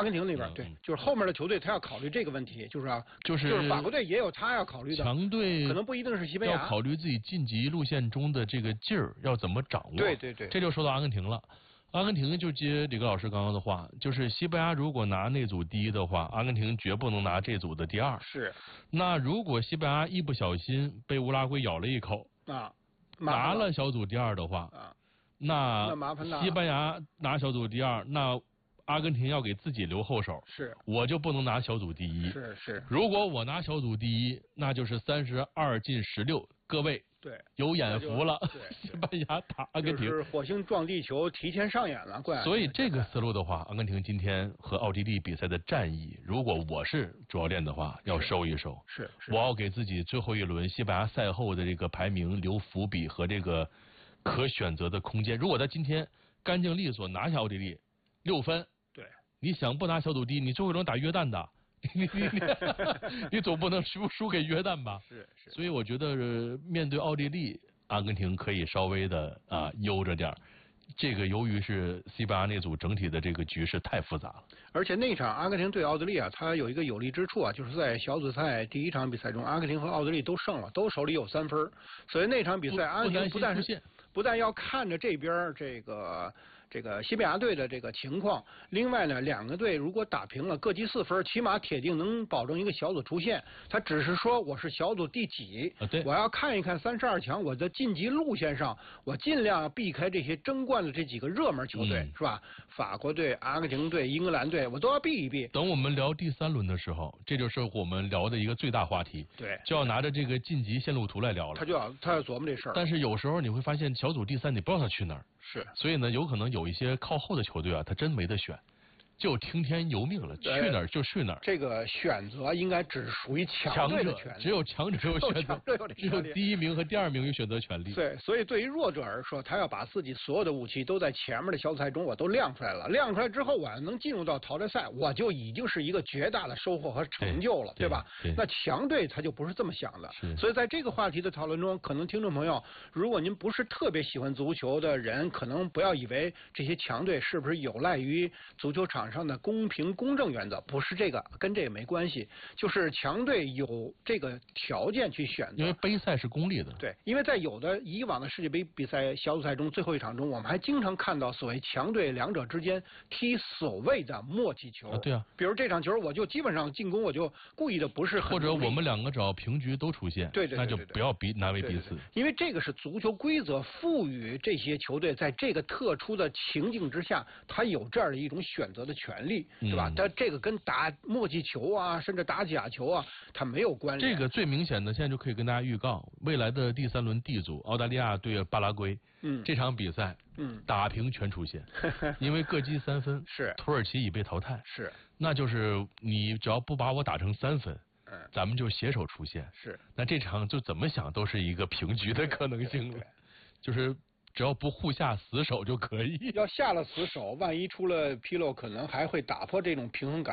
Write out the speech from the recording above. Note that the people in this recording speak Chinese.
阿根廷那边，对，就是后面的球队他要考虑这个问题，就是法国队也有他要考虑的。 强队可能不一定是西班牙， 要考虑自己晋级路线中的这个劲儿要怎么掌握。 对， 这就说到阿根廷了。阿根廷就接李哥老师刚刚的话，就是西班牙如果拿那组第一的话，阿根廷绝不能拿这组的第二。 是。 那如果西班牙一不小心被乌拉圭咬了一口拿了小组第二的话那麻烦了。 西班牙拿小组第二，那阿根廷要给自己留后手。 是。 我就不能拿小组第一。 是。 如果我拿小组第一，那就是32进16。各位。 对， 有眼福了。西班牙打阿根廷， 就是火星撞地球提前上演了， 所以这个思路的话，阿根廷今天和奥地利比赛的战役，如果我是主教练的话，要收一收。 是。 我要给自己最后一轮西班牙赛后的这个排名留伏笔和这个可选择的空间。如果他今天干净利索拿下奥地利6分， 对，你想不拿小组第一，你最后一轮打约旦的。你总不能输给约旦吧？ 是。 所以我觉得面对奥地利，阿根廷可以稍微的悠着点。这个由于是西班牙那组整体的这个局势太复杂了， 而且那场阿根廷对奥地利它有一个有利之处就是在小组赛第一场比赛中，阿根廷和奥地利都胜了，都手里有3分，所以那场比赛阿根廷不但要看着这边这个西班牙队的这个情况，另外呢，2个队如果打平了，各积4分，起码铁定能保证一个小组出线。他只是说我是小组第几， 对， 我要看一看32强，我的晋级路线上，我尽量避开这些争冠的这几个热门球队，是吧？法国队、阿根廷队、英格兰队，我都要避一避。 等我们聊第3轮的时候，这就是我们聊的一个最大话题。 对， 就要拿着这个晋级线路图来聊了。 他要琢磨这事儿。 但是有时候你会发现，小组第3你不知道他去哪儿。 是， 所以呢，有可能有一些靠后的球队他真没得选，就听天由命了，去哪儿就去哪儿。 这个选择应该只属于强队的权利， 只有强者有选择，只有第1名和第2名有选择权利。 对，所以对于弱者而说，他要把自己所有的武器都在前面的小组赛中我都亮出来了，亮出来之后我能进入到淘汰赛，我就已经是一个绝大的收获和成就了，对吧？那强队他就不是这么想的。所以在这个话题的讨论中，可能听众朋友，如果您不是特别喜欢足球的人，可能不要以为这些强队是不是有赖于足球场上的公平公正原则，不是这个，跟这个没关系，就是强队有这个条件去选择。 因为杯赛是公立的。 对，因为在有的以往的世界杯比赛小组赛中，最后一场中，我们还经常看到所谓强队2者之间踢所谓的默契球。 对啊， 比如这场球我就基本上进攻我就故意的不是很， 或者我们2个只要平局都出现， 对， 那就不要难为彼此。 因为这个是足球规则赋予这些球队在这个特殊的情境之下，他有这样的一种选择的权利，对吧？但这个跟打默契球甚至打假球它没有关联。 这个最明显的，现在就可以跟大家预告，未来的第3轮 D 组，澳大利亚对巴拉圭，这场比赛，打平全出线，因为各积3分， 是土耳其已被淘汰， 是， 那就是你只要不把我打成3分，咱们就携手出线， 是， 那这场就怎么想都是一个平局的可能性了，就是只要不互下死手就可以。 要下了死手，万一出了纰漏，可能还会打破这种平衡感。